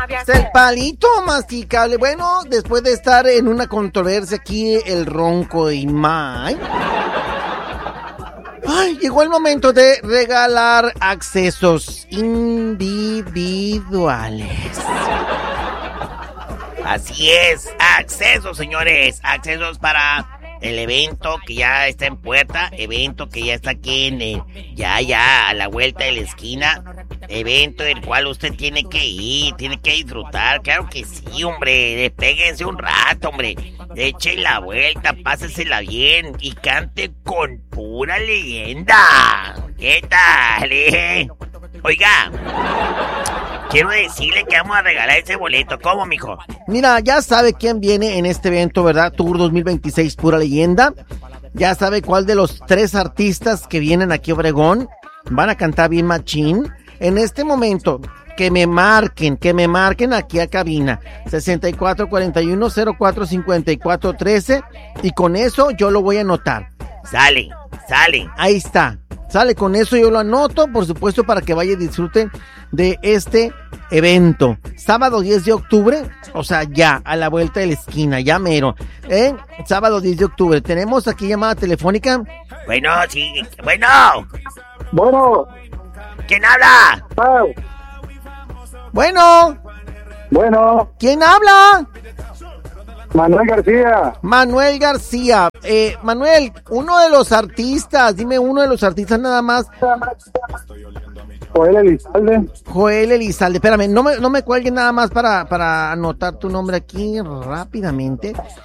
Es el palito masticable. Bueno, después de estar en una controversia aquí, el ronco de Imai. Ay, llegó el momento de regalar accesos individuales. Así es, accesos, señores, accesos para el evento que ya está en puerta, evento que ya está aquí ya a la vuelta de la esquina, evento del cual usted tiene que ir, tiene que disfrutar, claro que sí, hombre, despéguense un rato, hombre, eche la vuelta, pásesela bien y cante con pura leyenda. ¿Qué tal, Oiga, quiero decirle que vamos a regalar ese boleto. ¿Cómo, mijo? Mira, ya sabe quién viene en este evento, ¿verdad? Tour 2026 Pura Leyenda. Ya sabe cuál de los 3 artistas que vienen aquí a Obregón van a cantar bien machín. En este momento, que me marquen aquí a cabina 6441-045413 y con eso yo lo voy a anotar. Sale. Ahí está. Sale, con eso yo lo anoto, por supuesto, para que vaya y disfruten de este evento. Sábado 10 de octubre, o sea, ya, a la vuelta de la esquina, ya mero. Sábado 10 de octubre. Tenemos aquí llamada telefónica. Bueno, sí, bueno. Bueno. ¿Quién habla? Bueno. ¿Quién habla? Manuel García. Manuel, uno de los artistas, dime uno de los artistas nada más. Joel Elizalde. Espérame, no me cuelgues nada más para anotar tu nombre aquí rápidamente.